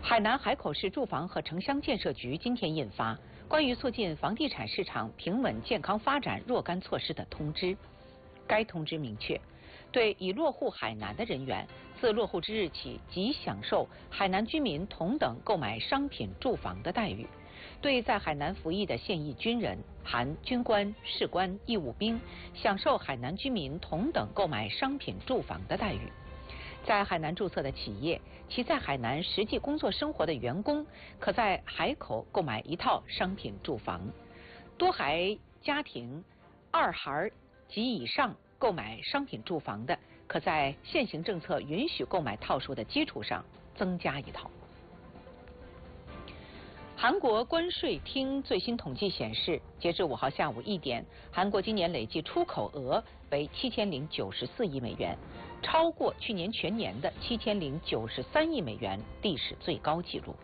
海南海口市住房和城乡建设局今天印发关于促进房地产市场平稳健康发展若干措施的通知。该通知明确，对已落户海南的人员，自落户之日起即享受海南居民同等购买商品住房的待遇；对在海南服役的现役军人（含军官、士官、义务兵），享受海南居民同等购买商品住房的待遇。在海南注册的企业，其在海南实际工作生活的员工，可在海口购买一套商品住房；多孩家庭2孩及以上购买商品住房的，可在现行政策允许购买套数的基础上增加一套。韩国关税厅最新统计显示，截至5号下午1点，韩国今年累计出口额为7094亿美元，超过去年全年的7093亿美元，历史最高纪录。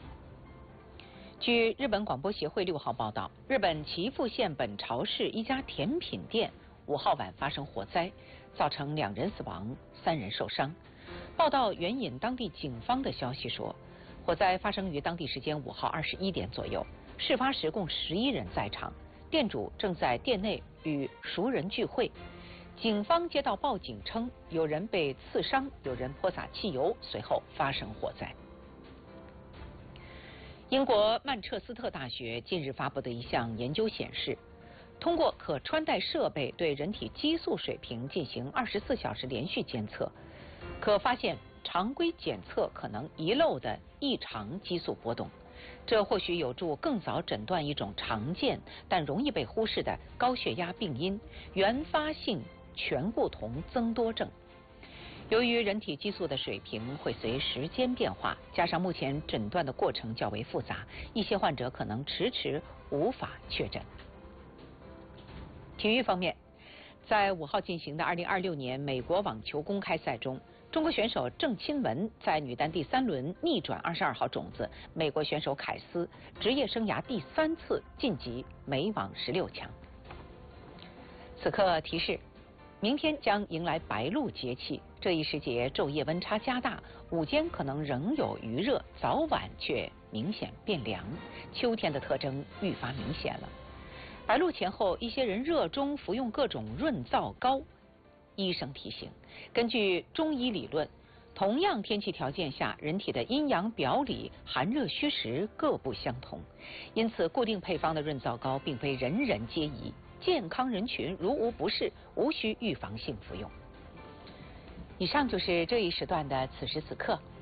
据日本广播协会6号报道，日本岐阜县本巢市一家甜品店5号晚发生火灾，造成2人死亡，3人受伤。报道援引当地警方的消息说，火灾发生于当地时间5号21点左右，事发时共11人在场，店主正在店内与熟人聚会。警方接到报警称有人被刺伤，有人泼洒汽油，随后发生火灾。英国曼彻斯特大学近日发布的一项研究显示，通过可穿戴设备对人体激素水平进行24小时连续监测，可发现常规检测可能遗漏的异常激素波动，这或许有助更早诊断一种常见但容易被忽视的高血压病因——原发性醛固酮增多症。由于人体激素的水平会随时间变化，加上目前诊断的过程较为复杂，一些患者可能迟迟无法确诊。体育方面，在5号进行的2026年美国网球公开赛中，中国选手郑钦文在女单第3轮逆转22号种子美国选手凯斯，职业生涯第3次晋级美网16强。此刻提示，明天将迎来白露节气，这一时节昼夜温差加大，午间可能仍有余热，早晚却明显变凉，秋天的特征愈发明显了。白露前后，一些人热衷服用各种润燥膏。医生提醒，根据中医理论，同样天气条件下，人体的阴阳表里、寒热虚实各不相同，因此固定配方的润燥膏并非人人皆宜。健康人群如无不适，无需预防性服用。以上就是这一时段的此时此刻。